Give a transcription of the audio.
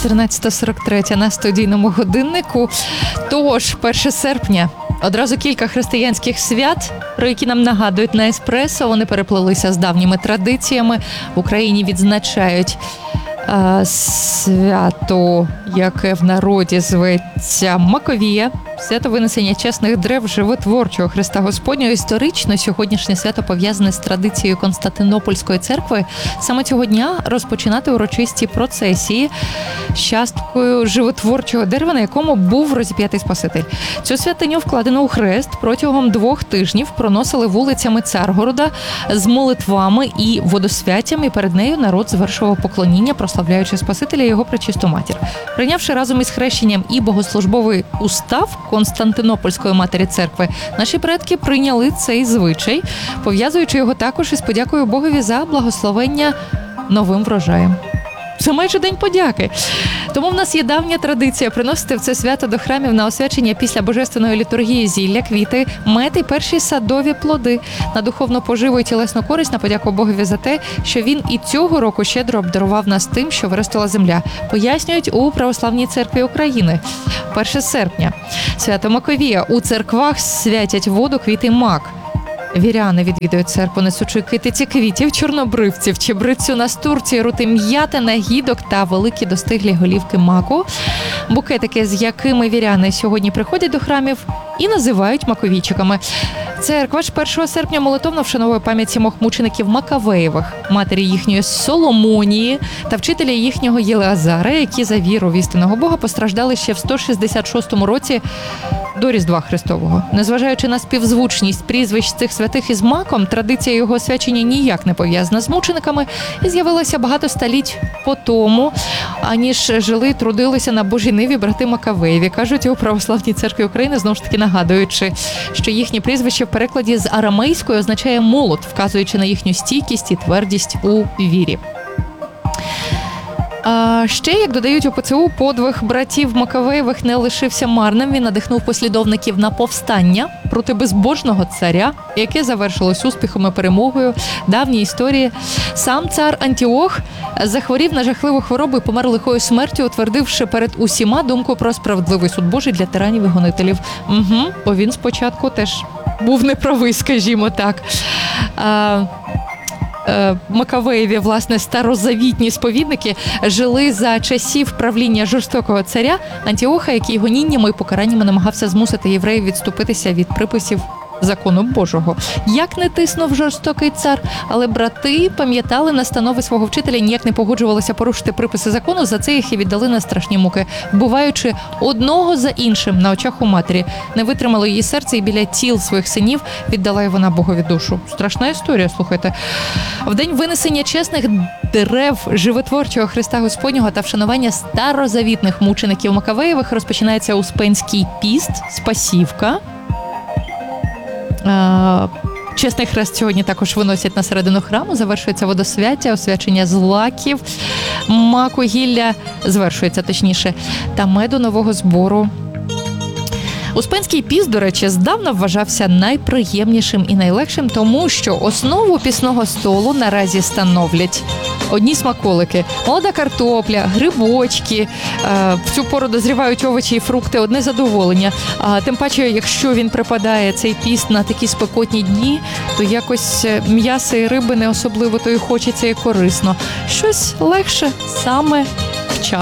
14:43 на студійному годиннику. Тож, 1 серпня. Одразу кілька християнських свят, про які нам нагадують на еспресо. Вони переплилися з давніми традиціями. В Україні відзначають свято, яке в народі зветься Маковія, свято винесення чесних древ животворчого Христа Господнього. Історично сьогоднішнє свято пов'язане з традицією Константинопольської церкви. Саме цього дня розпочинати урочисті процесії з часткою животворчого дерева, на якому був розіп'ятий Спаситель. Цю святиню вкладено у хрест. Протягом 2 тижнів проносили вулицями Царгорода з молитвами і водосвяттям, і перед нею народ звершував поклоніння, прославляючи Спасителя і його пречисту матір. Прийнявши разом із хрещенням і богослужбовий устав Константинопольської матері церкви, наші предки прийняли цей звичай, пов'язуючи його також із подякою Богові за благословення новим врожаєм. Це майже День подяки. Тому в нас є давня традиція приносити в це свято до храмів на освячення після божественної літургії зілля, квіти, мед і перші садові плоди на духовну поживу і тілесну користь, на подяку Богові за те, що він і цього року щедро обдарував нас тим, що виростила земля. Пояснюють у Православній церкві України. 1 серпня. Свято Маковія. У церквах святять воду, квіти, мак. Віряни відвідують церкву, несучи китиці квітів, чорнобривців, чебрецю, настурції, рути м'яти, нагідок та великі достиглі голівки маку. Букетики, з якими віряни сьогодні приходять до храмів, і називають маковійчиками. Церква ж 1 серпня молитовно вшановує пам'ять 7 мучеників Макавеєвих, матері їхньої Соломонії та вчителя їхнього Єлеазара, які за віру в істинного Бога постраждали ще в 166 році до Різдва Христового. Незважаючи на співзвучність прізвищ цих святих із маком, традиція його освячення ніяк не пов'язана з мучениками і з'явилася багато століть по тому, аніж жили і трудилися на Божій ниві брати Макавеєві, кажуть у Православній церкві України, знову ж таки нагадуючи, що їхнє прізвище в перекладі з арамейської означає молот, вказуючи на їхню стійкість і твердість у вірі. А ще, як додають у ПЦУ, подвиг братів Макавеєвих не лишився марним. Він надихнув послідовників на повстання проти безбожного царя, яке завершилось успіхом і перемогою. Давній історії. Сам цар Антіох захворів на жахливу хворобу і помер лихою смертю, утвердивши перед усіма думку про справедливий суд Божий для тиранів і гонителів. Бо він спочатку теж був неправий, скажімо так. Макавеєві, власне, старозавітні сповідники жили за часів правління жорстокого царя Антіоха, який гоніннями і покараннями намагався змусити євреїв відступитися від приписів закону Божого. Як не тиснув жорстокий цар, але брати пам'ятали настанови свого вчителя, ніяк не погоджувалися порушити приписи закону, за це їх і віддали на страшні муки, вбиваючи одного за іншим на очах у матері. Не витримало її серце і біля тіл своїх синів віддала й вона Богові душу. Страшна історія, слухайте. В день винесення чесних дерев животворчого Христа Господнього та вшанування старозавітних мучеників Макавеєвих розпочинається Успенський піст, Спасівка. Чесний хрест сьогодні також виносять на середину храму, завершується водосвяття, освячення злаків, маку, гілля, звершується точніше, та меду нового збору. Успенський піст, до речі, здавна вважався найприємнішим і найлегшим, тому що основу пісного столу наразі становлять одні смаколики, молода картопля, грибочки, в цю пору дозрівають овочі і фрукти, одне задоволення. Тим паче, якщо він припадає, цей піст, на такі спекотні дні, то якось м'яса і риби не особливо то і хочеться, і корисно. Щось легше саме